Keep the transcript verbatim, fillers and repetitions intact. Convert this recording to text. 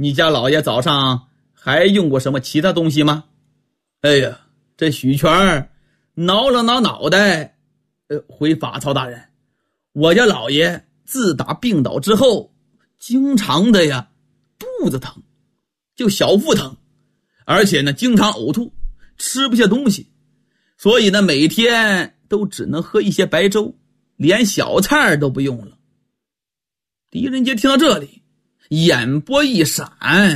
你家老爷早上还用过什么其他东西吗？哎呀，这许全挠了挠脑袋，呃，回法曹大人，我家老爷自打病倒之后，经常的呀，肚子疼，就小腹疼，而且呢，经常呕吐，吃不下东西，所以呢，每天都只能喝一些白粥，连小菜都不用了。狄仁杰听到这里，眼波一闪，